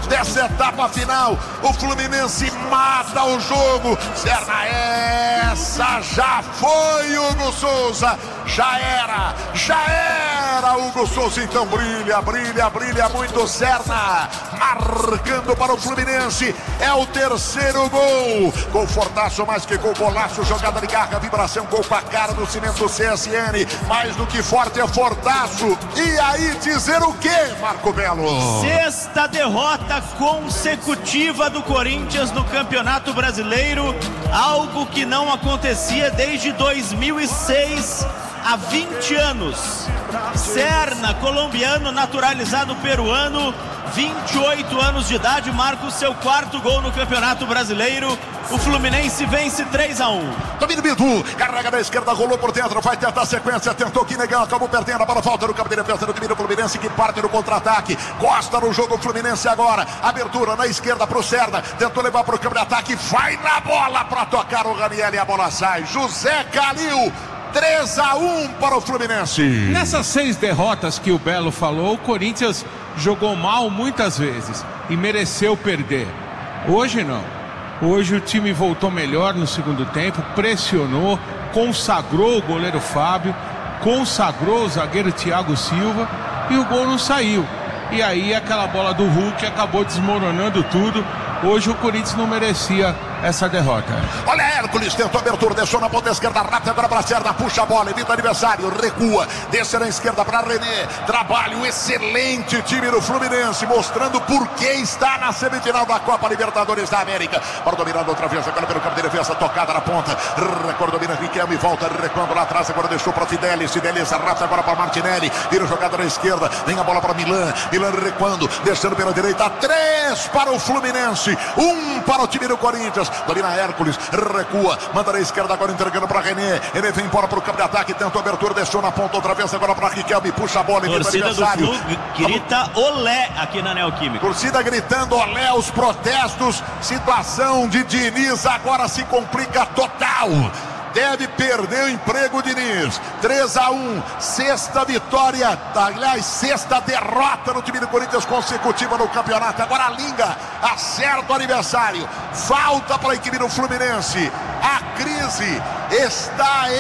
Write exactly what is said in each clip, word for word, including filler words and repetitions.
dessa etapa final. O Fluminense mata o jogo. Serna, essa já foi, Hugo Souza. Já era, já era, Hugo Souza. Então brilha, brilha, brilha muito Serna. Marcando para o Fluminense. É o terceiro gol. Gol fortaço, mais que gol, golaço. Jogada de garra, vibração, gol com a cara do cimento C S N. Mais do que forte é fortaço. E aí dizer o quê, Marco Belo? Sexta derrota consecutiva do Corinthians no Campeonato Brasileiro. Algo que não acontecia desde dois mil e seis. Há vinte anos. Serna, colombiano, naturalizado peruano, vinte e oito anos de idade, marca o seu quarto gol no Campeonato Brasileiro. O Fluminense vence três a um. Domínio Bidu, carrega da esquerda, rolou por dentro, vai tentar a sequência, tentou que negão, acabou perdendo a bola, falta no campo de defesa do time do Fluminense, que parte no contra-ataque. Costa no jogo, Fluminense agora, abertura na esquerda pro Serna, tentou levar pro campo de ataque, vai na bola para tocar o Raniel e a bola sai. José Calil, três a um para o Fluminense. Nessas seis derrotas que o Belo falou, o Corinthians jogou mal muitas vezes e mereceu perder. Hoje não. Hoje o time voltou melhor no segundo tempo, pressionou, consagrou o goleiro Fábio, consagrou o zagueiro Thiago Silva e o gol não saiu. E aí aquela bola do Hulk acabou desmoronando tudo. Hoje o Corinthians não merecia essa derrota. Olha, Hércules tentou abertura, deixou na ponta esquerda, rápido agora para a Serna, puxa a bola, evita o adversário, recua, desce na esquerda para René, trabalho excelente time do Fluminense, mostrando por que está na semifinal da Copa Libertadores da América. Para dominar outra vez, agora pelo campo de defesa, tocada na ponta, recorda, domina Riquelme, volta, recuando lá atrás, agora deixou para Fidelis, Fidelis rápido agora para Martinelli, vira jogada na esquerda, vem a bola para Milan, Milan recuando, descendo pela direita, três para o Fluminense, um para o time do Corinthians. Domina Hércules, recua, manda na esquerda agora entregando para René. Ele vem embora para o campo de ataque, tentou abertura, deixou na ponta outra vez agora para Riquelme, puxa a bola e torcida do Flu grita olé aqui na Neoquímica. Torcida gritando olé, os protestos. Situação de Diniz agora se complica total. Deve perder o emprego, Diniz. três a um, sexta vitória, aliás, sexta derrota no time do Corinthians consecutiva no campeonato. Agora a Linga acerta o adversário. Falta para a equipe do Fluminense. A crise está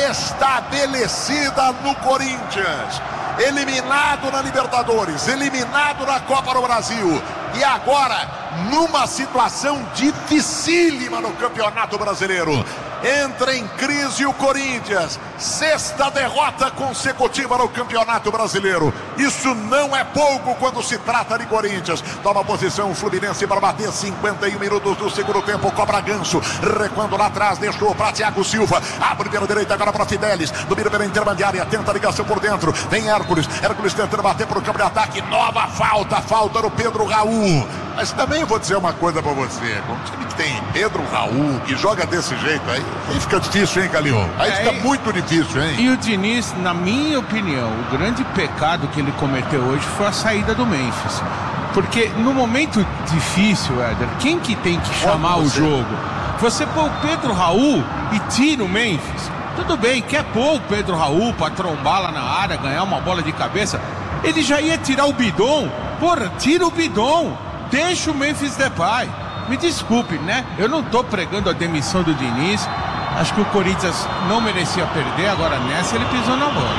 estabelecida no Corinthians. Eliminado na Libertadores, eliminado na Copa do Brasil. E agora, numa situação dificílima no Campeonato Brasileiro. Entra em crise o Corinthians. Sexta derrota consecutiva no Campeonato Brasileiro. Isso não é pouco quando se trata de Corinthians. Toma posição o Fluminense para bater cinquenta e um minutos do segundo tempo. Cobra Ganso, recuando lá atrás, deixou para Thiago Silva. Abre pela direita agora para Fidelis. Domina pela intermediária, tenta a ligação por dentro. Vem Hércules, Hércules tentando bater para o campo de ataque. Nova falta, falta no Pedro Raul. Mas também vou dizer uma coisa para você. Um time que tem Pedro Raul, que joga desse jeito aí, aí fica difícil, hein, Calil? Aí é, fica e, muito difícil, hein? E o Diniz, na minha opinião, o grande pecado que ele cometeu hoje foi a saída do Memphis. Porque no momento difícil, Éder, quem que tem que chamar o jogo? Você põe o Pedro Raul e tira o Memphis. Tudo bem, quer pôr o Pedro Raul pra trombar lá na área, ganhar uma bola de cabeça. Ele já ia tirar o Bidon. Porra, tira o Bidon. Deixa o Memphis Depay. Me desculpe, né? Eu não tô pregando a demissão do Diniz. Acho que o Corinthians não merecia perder. Agora nessa ele pisou na bola.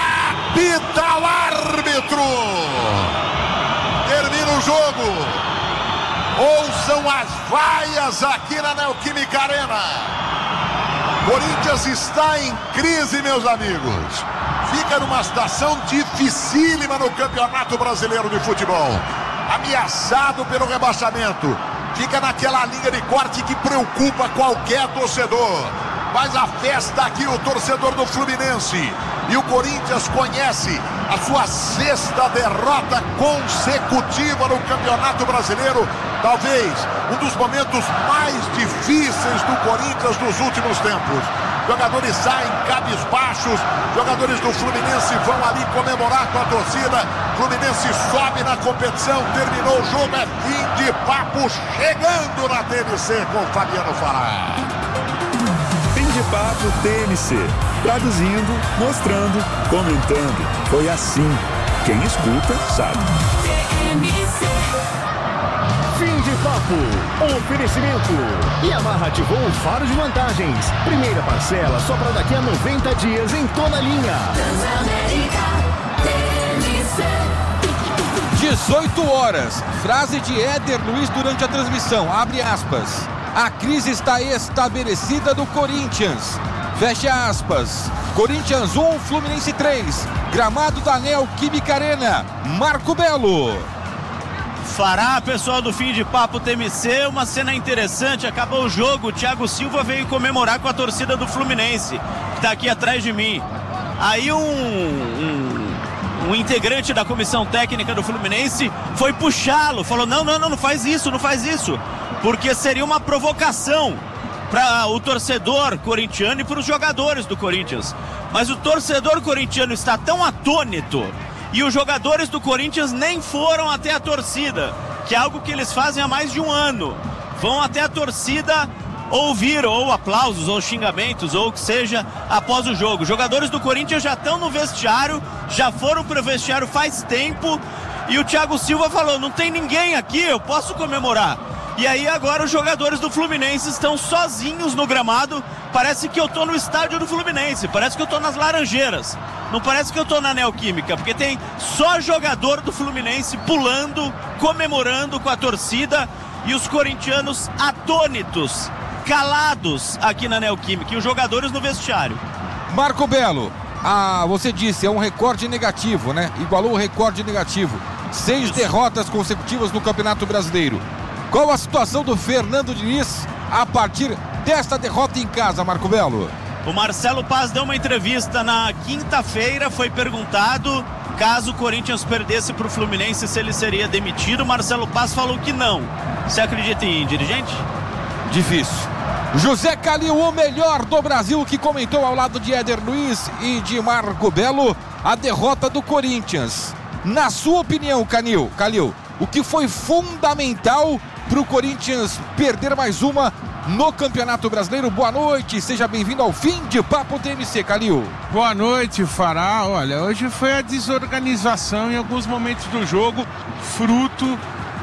Apita o árbitro. Termina o jogo. Ouçam as vaias aqui na Neoquímica Arena. Corinthians está em crise, meus amigos. Fica numa situação dificílima no Campeonato Brasileiro de Futebol. Ameaçado pelo rebaixamento. Fica naquela linha de corte que preocupa qualquer torcedor. Mas a festa aqui, o torcedor do Fluminense. E o Corinthians conhece a sua sexta derrota consecutiva no Campeonato Brasileiro. Talvez um dos momentos mais difíceis do Corinthians nos últimos tempos. Jogadores saem cabisbaixos, jogadores do Fluminense vão ali comemorar com a torcida. Fluminense sobe na competição, terminou o jogo, é fim de papo, chegando na T N C com Fabiano Fará. Fim de papo T N C, traduzindo, mostrando, comentando. Foi assim, quem escuta sabe. T N C. Fim de papo. Oferecimento. Yamaha ativou o faro de vantagens. Primeira parcela só para daqui a noventa dias em toda a linha. dezoito horas. Frase de Éder Luiz durante a transmissão. Abre aspas. A crise está estabelecida do Corinthians. Fecha aspas. Corinthians um, Fluminense três. Gramado da Neoquímica Arena. Marco Belo. Fará, pessoal do Fim de Papo T M C, uma cena interessante. Acabou o jogo, o Thiago Silva veio comemorar com a torcida do Fluminense, que está aqui atrás de mim. Aí um, um, um integrante da comissão técnica do Fluminense foi puxá-lo, falou, não, não, não, não faz isso, não faz isso, porque seria uma provocação para o torcedor corintiano e para os jogadores do Corinthians. Mas o torcedor corintiano está tão atônito e os jogadores do Corinthians nem foram até a torcida, que é algo que eles fazem há mais de um ano. Vão até a torcida ouvir ou aplausos ou xingamentos ou o que seja após o jogo. Os jogadores do Corinthians já estão no vestiário, já foram para o vestiário faz tempo, e o Thiago Silva falou, não tem ninguém aqui, eu posso comemorar. E aí agora os jogadores do Fluminense estão sozinhos no gramado. Parece que eu tô no estádio do Fluminense, parece que eu tô nas Laranjeiras, não parece que eu tô na Neoquímica, porque tem só jogador do Fluminense pulando, comemorando com a torcida, e os corintianos atônitos, calados aqui na Neoquímica, e os jogadores no vestiário. Marco Belo, ah, você disse, é um recorde negativo, né? Igualou o recorde negativo. Seis Isso. derrotas consecutivas no Campeonato Brasileiro. Qual a situação do Fernando Diniz a partir desta derrota em casa, Marco Belo? O Marcelo Paz deu uma entrevista na quinta-feira, foi perguntado caso o Corinthians perdesse para o Fluminense se ele seria demitido. O Marcelo Paz falou que não. Você acredita em dirigente? Difícil. José Calil, o melhor do Brasil, que comentou ao lado de Éder Luiz e de Marco Belo a derrota do Corinthians. Na sua opinião, Calil, Calil, o que foi fundamental para o Corinthians perder mais uma no Campeonato Brasileiro? Boa noite, seja bem-vindo ao Fim de Papo T M C, Calil. Boa noite, Fará. Olha, hoje foi a desorganização em alguns momentos do jogo, fruto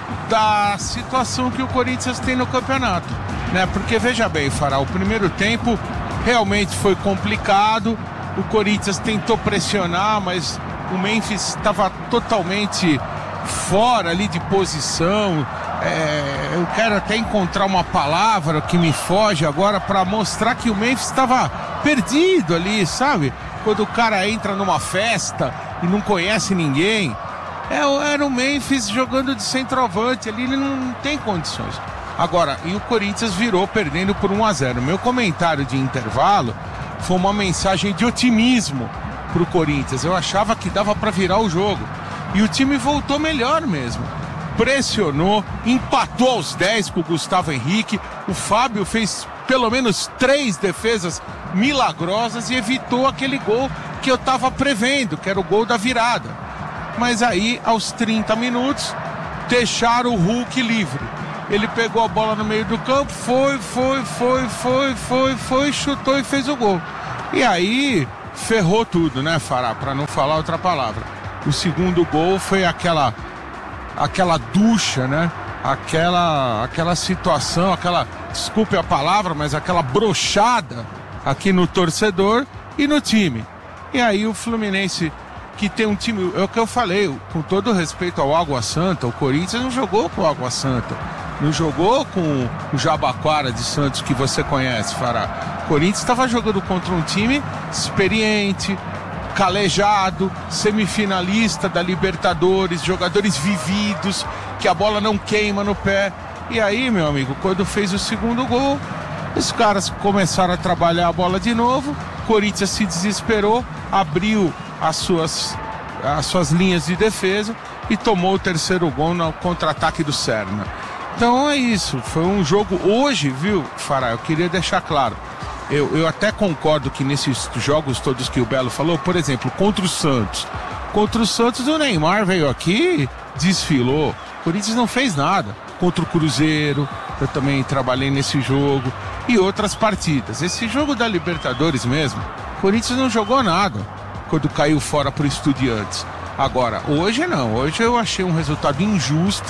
da situação que o Corinthians tem no campeonato, né? Porque veja bem, Fará, o primeiro tempo realmente foi complicado, o Corinthians tentou pressionar, mas o Memphis estava totalmente fora ali de posição. É, eu quero até encontrar uma palavra que me foge agora para mostrar que o Memphis estava perdido ali, sabe? Quando o cara entra numa festa e não conhece ninguém. É, era o Memphis jogando de centroavante ali, ele não tem condições. Agora, e o Corinthians virou perdendo por um a zero. Meu comentário de intervalo foi uma mensagem de otimismo pro Corinthians. Eu achava que dava para virar o jogo. E o time voltou melhor mesmo. Pressionou, empatou aos dez com o Gustavo Henrique. O Fábio fez pelo menos três defesas milagrosas e evitou aquele gol que eu estava prevendo, que era o gol da virada. Mas aí, aos trinta minutos, deixaram o Hulk livre. Ele pegou a bola no meio do campo, foi, foi, foi, foi, foi, foi, chutou e fez o gol. E aí, ferrou tudo, né, Fará? Para não falar outra palavra. O segundo gol foi aquela, aquela ducha, né? Aquela, aquela situação, aquela, desculpe a palavra, mas aquela brochada aqui no torcedor e no time. E aí o Fluminense, que tem um time, é o que eu falei, com todo respeito ao Água Santa, o Corinthians não jogou com o Água Santa, não jogou com o Jabaquara de Santos, que você conhece, Fará. O Corinthians estava jogando contra um time experiente, calejado, semifinalista da Libertadores, jogadores vividos, que a bola não queima no pé. E aí, meu amigo, quando fez o segundo gol, os caras começaram a trabalhar a bola de novo, o Corinthians se desesperou, abriu as suas, as suas linhas de defesa e tomou o terceiro gol no contra-ataque do Serna. Então é isso, foi um jogo hoje, viu, Fará, eu queria deixar claro, eu, eu até concordo que nesses jogos todos que o Belo falou, por exemplo, contra o Santos, contra o Santos o Neymar veio aqui, desfilou, o Corinthians não fez nada, contra o Cruzeiro, eu também trabalhei nesse jogo, e outras partidas. Esse jogo da Libertadores mesmo, o Corinthians não jogou nada quando caiu fora pro Estudiantes. Agora, hoje não, hoje eu achei um resultado injusto,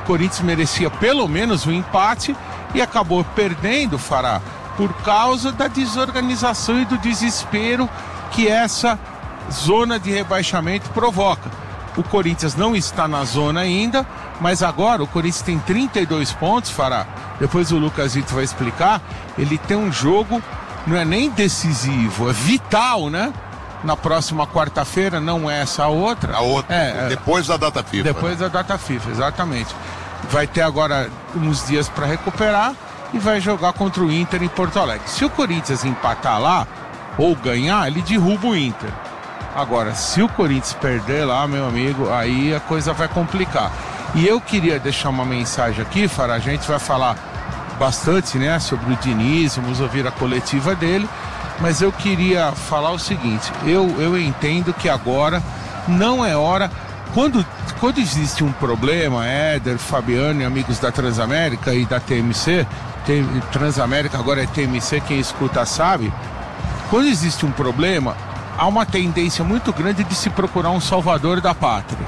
Corinthians merecia pelo menos um empate e acabou perdendo, Fará, por causa da desorganização e do desespero que essa zona de rebaixamento provoca. O Corinthians não está na zona ainda, mas agora o Corinthians tem trinta e dois pontos, Fará. Depois o Lucasito vai explicar. Ele tem um jogo, não é nem decisivo, é vital, né? Na próxima quarta-feira, não é essa outra. A outra, é, depois da data FIFA. Depois né? da data FIFA, exatamente. Vai ter agora uns dias para recuperar e vai jogar contra o Inter em Porto Alegre. Se o Corinthians empatar lá ou ganhar, ele derruba o Inter. Agora, se o Corinthians perder lá, meu amigo, aí a coisa vai complicar. E eu queria deixar uma mensagem aqui, Fará, a gente vai falar bastante, né, sobre o Diniz, vamos ouvir a coletiva dele, mas eu queria falar o seguinte, eu, eu entendo que agora não é hora, quando, quando existe um problema, Éder, Fabiano e amigos da Transamérica e da T M C, tem, Transamérica agora é T M C, quem escuta sabe, quando existe um problema, há uma tendência muito grande de se procurar um salvador da pátria.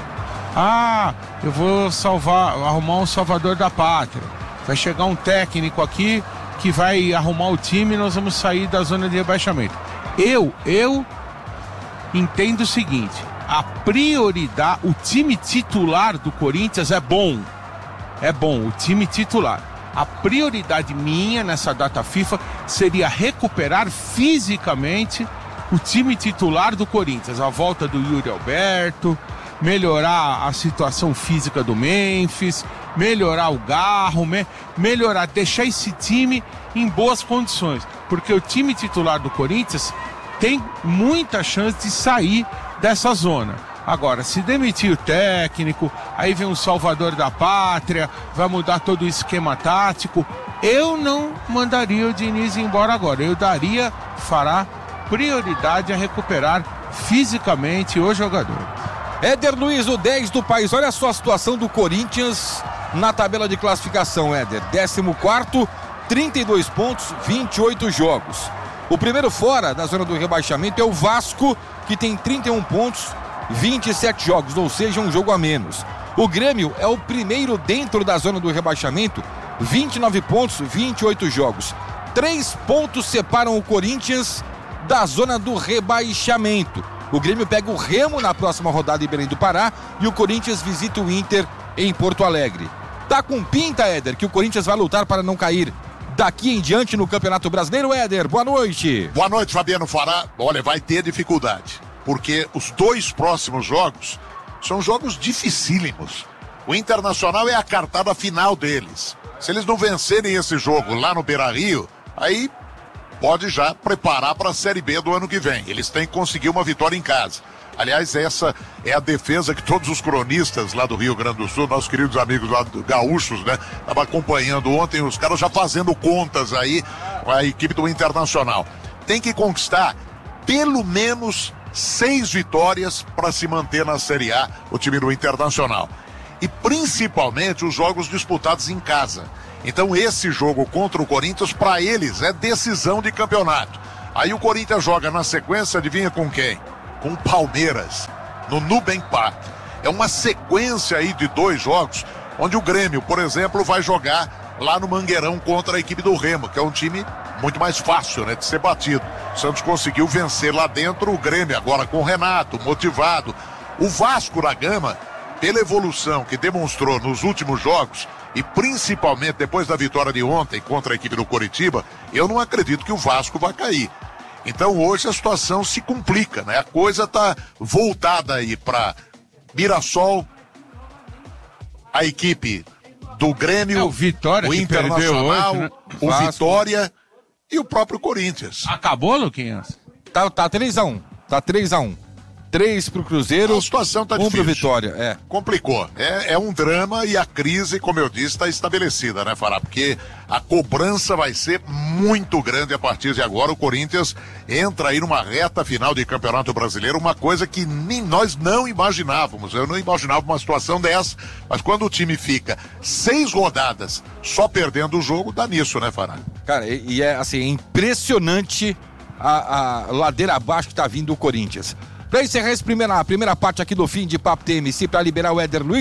Ah, eu vou salvar, arrumar um salvador da pátria. Vai chegar um técnico aqui que vai arrumar o time e nós vamos sair da zona de rebaixamento. Eu, eu entendo o seguinte, a prioridade, o time titular do Corinthians é bom. É bom, o time titular. A prioridade minha nessa data FIFA seria recuperar fisicamente o time titular do Corinthians, a volta do Yuri Alberto, melhorar a situação física do Memphis, melhorar o Garro, me, melhorar, deixar esse time em boas condições, porque o time titular do Corinthians tem muita chance de sair dessa zona. Agora, se demitir o técnico, aí vem um salvador da pátria, vai mudar todo o esquema tático, eu não mandaria o Diniz embora agora, eu daria, fará prioridade a recuperar fisicamente o jogador. Éder Luiz, o dez do país, olha só a situação do Corinthians na tabela de classificação, Éder. décimo quarto, trinta e dois pontos, vinte e oito jogos. O primeiro fora da zona do rebaixamento é o Vasco, que tem trinta e um pontos, vinte e sete jogos, ou seja, um jogo a menos. O Grêmio é o primeiro dentro da zona do rebaixamento, vinte e nove pontos, vinte e oito jogos. Três pontos separam o Corinthians da zona do rebaixamento. O Grêmio pega o Remo na próxima rodada em Belém do Pará e o Corinthians visita o Inter em Porto Alegre. Tá com pinta, Éder, que o Corinthians vai lutar para não cair daqui em diante no Campeonato Brasileiro. Éder, boa noite. Boa noite, Fabiano Fará. Olha, vai ter dificuldade, porque os dois próximos jogos são jogos dificílimos. O Internacional é a cartada final deles. Se eles não vencerem esse jogo lá no Beira-Rio, aí pode já preparar para a Série B do ano que vem. Eles têm que conseguir uma vitória em casa. Aliás, essa é a defesa que todos os cronistas lá do Rio Grande do Sul, nossos queridos amigos lá do gaúchos, né, estavam acompanhando ontem, os caras já fazendo contas aí com a equipe do Internacional. Tem que conquistar pelo menos seis vitórias para se manter na Série A, o time do Internacional. E principalmente os jogos disputados em casa. Então esse jogo contra o Corinthians, para eles, é decisão de campeonato. Aí o Corinthians joga na sequência, adivinha com quem? Com o Palmeiras, no Nubank Park. É uma sequência aí de dois jogos, onde o Grêmio, por exemplo, vai jogar lá no Mangueirão contra a equipe do Remo, que é um time muito mais fácil, né, de ser batido. O Santos conseguiu vencer lá dentro, o Grêmio agora com o Renato, motivado. O Vasco da Gama, pela evolução que demonstrou nos últimos jogos, e principalmente depois da vitória de ontem contra a equipe do Coritiba, eu não acredito que o Vasco vai cair. Então hoje a situação se complica, né? A coisa tá voltada aí para Mirassol, a equipe do Grêmio, é o, Vitória o Internacional, hoje, né? o Vitória e o próprio Corinthians. Acabou, Luquinhas? Tá, tá três a um, tá três a um. Três pro Cruzeiro, a situação tá um difícil. pro Vitória, é. Complicou. É, é um drama e a crise, como eu disse, está estabelecida, né, Fará? Porque a cobrança vai ser muito grande a partir de agora. O Corinthians entra aí numa reta final de Campeonato Brasileiro, uma coisa que nem nós não imaginávamos. Eu não imaginava uma situação dessa, mas quando o time fica seis rodadas só perdendo o jogo, dá nisso, né, Fará? Cara, e, e é assim, é impressionante a, a ladeira abaixo que tá vindo o Corinthians. Para encerrar essa primeira, a primeira parte aqui do fim de Papo T M C, para liberar o Éder Luiz,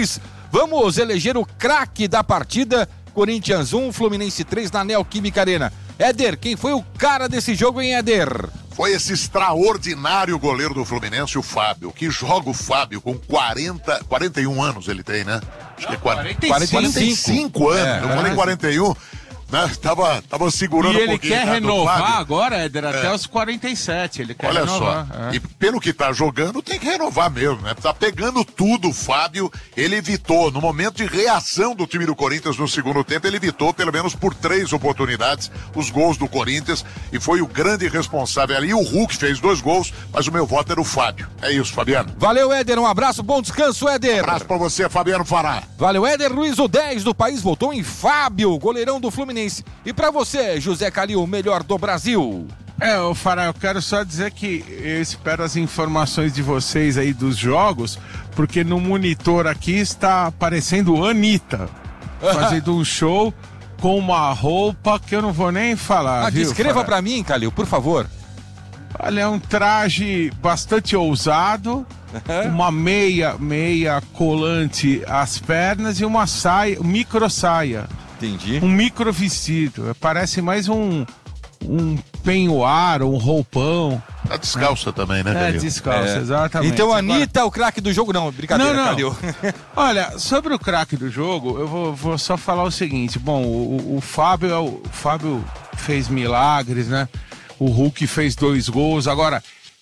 Vamos eleger o craque da partida. Corinthians um, Fluminense três na Neoquímica Arena. Éder, quem foi o cara desse jogo, hein, Éder? Foi esse extraordinário goleiro do Fluminense, o Fábio. Que joga o Fábio com quarenta, quarenta e um anos ele tem, né? Acho que é quarenta, quarenta e cinco anos. É, eu falei quarenta e um. Né? Tava, tava segurando e ele um pouquinho. Quer né, renovar agora, Éder, até é. os quarenta e sete. Ele quer Olha renovar. só, é. e pelo que tá jogando, tem que renovar mesmo, né? Tá pegando tudo, o Fábio. Ele evitou, no momento de reação do time do Corinthians no segundo tempo, ele evitou, pelo menos por três oportunidades, os gols do Corinthians. E foi o grande responsável ali. O Hulk fez dois gols, mas o meu voto era o Fábio. É isso, Fabiano. Valeu, Éder. Um abraço, bom descanso, Éder. Um abraço pra você, Fabiano Fará. Valeu, Éder. Luiz, o dez do país, voltou em Fábio, goleirão do Fluminense. E pra você, José Calil, o melhor do Brasil. É, ô Fará, eu quero só dizer que eu espero as informações de vocês aí dos jogos, porque no monitor aqui está aparecendo Anitta, fazendo um show com uma roupa que eu não vou nem falar, ah, viu, descreva Fará? pra mim, Calil, por favor. Olha, é um traje bastante ousado, uma meia, meia colante às pernas e uma saia, micro saia. Entendi. Um micro vestido. Parece mais um, um penhoar, um roupão. Tá descalça é. também, né, Calil? É, descalça, é. exatamente. Então, a Anitta, Agora... o craque do jogo, não, brincadeira, não, não. Calil. Olha, sobre o craque do jogo, eu vou, vou só falar o seguinte. Bom, o, o, Fábio, o Fábio fez milagres, né? O Hulk fez dois gols. Agora,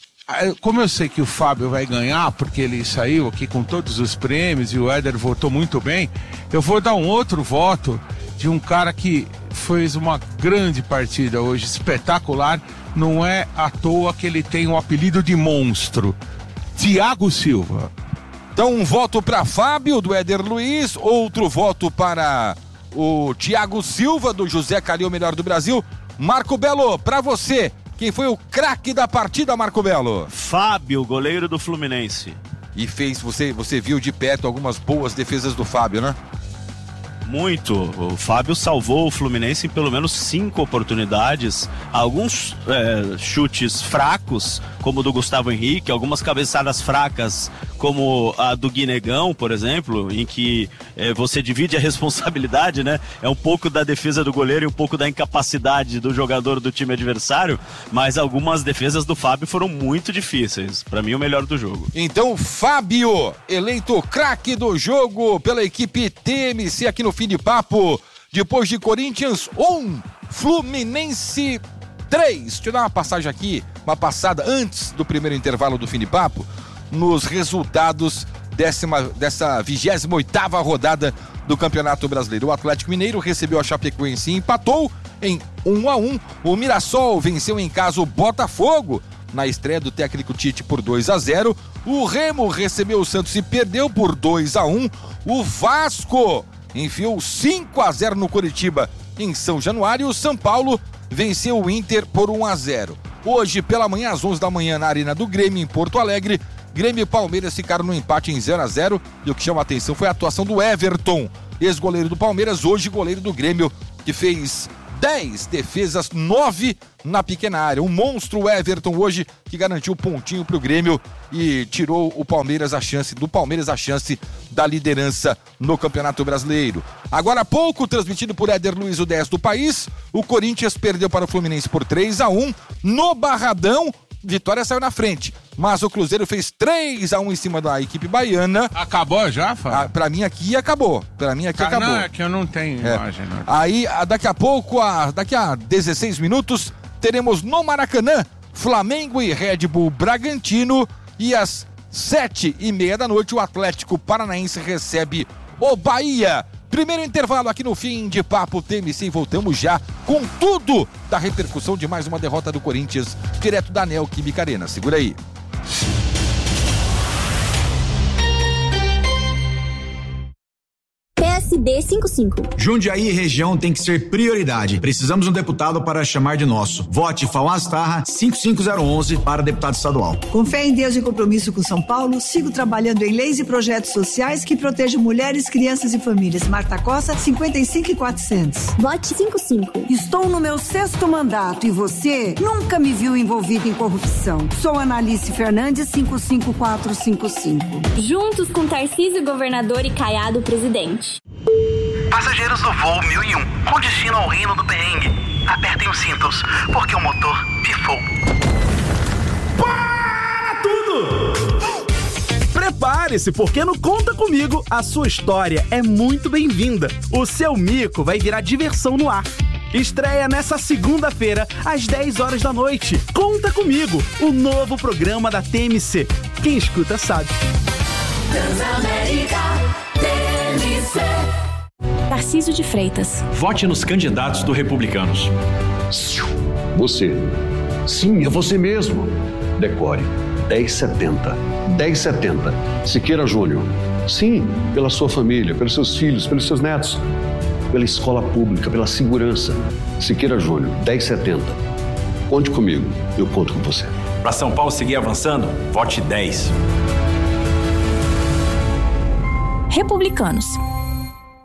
como eu sei que o Fábio vai ganhar, porque ele saiu aqui com todos os prêmios e o Éder votou muito bem, eu vou dar um outro voto de um cara que fez uma grande partida hoje, espetacular. Não é à toa que ele tem o apelido de monstro. Thiago Silva. Então, um voto para Fábio, do Éder Luiz, outro voto para o Thiago Silva, do José Calil, melhor do Brasil. Marco Belo, para você, quem foi o craque da partida, Marco Belo? Fábio, goleiro do Fluminense. E fez, você, você viu de perto algumas boas defesas do Fábio, né? Muito. O Fábio salvou o Fluminense em pelo menos cinco oportunidades. Alguns é, chutes fracos, como o do Gustavo Henrique, algumas cabeçadas fracas, como a do Guinegão, por exemplo, em que é, você divide a responsabilidade, né? É um pouco da defesa do goleiro e um pouco da incapacidade do jogador do time adversário, mas algumas defesas do Fábio foram muito difíceis. Para mim, o melhor do jogo. Então, Fábio, eleito craque do jogo pela equipe T M C aqui no Fim de Papo, depois de Corinthians um, Fluminense três. Deixa eu dar uma passagem aqui, uma passada antes do primeiro intervalo do Fim de Papo, nos resultados décima, dessa vigésima oitava rodada do Campeonato Brasileiro. O Atlético Mineiro recebeu a Chapecoense e empatou em um a um. O Mirassol venceu em casa o Botafogo na estreia do técnico Tite por dois a zero. O Remo recebeu o Santos e perdeu por dois a um. O Vasco enfiou cinco a zero no Coritiba em São Januário. O São Paulo venceu o Inter por um a zero. Hoje, pela manhã, às onze da manhã, na Arena do Grêmio, em Porto Alegre, Grêmio e Palmeiras ficaram no empate em zero a zero. E o que chama a atenção foi a atuação do Everton, ex-goleiro do Palmeiras, hoje goleiro do Grêmio, que fez dez defesas, nove na pequena área. Um monstro Everton hoje, que garantiu o pontinho pro Grêmio e tirou o Palmeiras a chance, do Palmeiras a chance da liderança no Campeonato Brasileiro. Agora há pouco, transmitido por Éder Luiz, o dez do país, o Corinthians perdeu para o Fluminense por três a um no Barradão. Vitória saiu na frente, mas o Cruzeiro fez três a um em cima da equipe baiana. Acabou já, Fábio? Ah, pra mim aqui acabou. Pra mim aqui ah, acabou. Não, é que eu não tenho é. imagem. Não. Aí, daqui a pouco, a, daqui a dezesseis minutos, teremos no Maracanã, Flamengo e Red Bull Bragantino. E às sete e meia da noite, o Atlético Paranaense recebe o Bahia. Primeiro intervalo aqui no Fim de Papo T M C e voltamos já com tudo da repercussão de mais uma derrota do Corinthians, direto da Neoquímica Arena. Segura aí. S D cinquenta e cinco. Jundiaí e região tem que ser prioridade. Precisamos de um deputado para chamar de nosso. Vote Fauaz Tarra cinco cinco zero um um para deputado estadual. Com fé em Deus e compromisso com São Paulo, sigo trabalhando em leis e projetos sociais que protejam mulheres, crianças e famílias. Marta Costa, cinquenta e cinco e quatrocentos. Vote cinquenta e cinco. Estou no meu sexto mandato e você nunca me viu envolvido em corrupção. Sou Analice Fernandes, cinco cinco quatro cinco cinco. Juntos com Tarcísio, governador, e Caiado, presidente. Passageiros do voo mil e um, com destino ao Reino do Perrengue. Apertem os cintos, porque o motor pifou. Para tudo! Prepare-se, porque no Conta Comigo, a sua história é muito bem-vinda. O seu mico vai virar diversão no ar. Estreia nessa segunda-feira, às dez horas da noite. Conta Comigo, o novo programa da T M C. Quem escuta sabe. Transamérica T M C. Tarcísio de Freitas. Vote nos candidatos do Republicanos. Você. Sim, é você mesmo. Decore. dez setenta. dez setenta. Siqueira Júnior. Sim, pela sua família, pelos seus filhos, pelos seus netos. Pela escola pública, pela segurança. Siqueira Júnior, dez setenta. Conte comigo, eu conto com você. Para São Paulo seguir avançando, vote dez. Republicanos.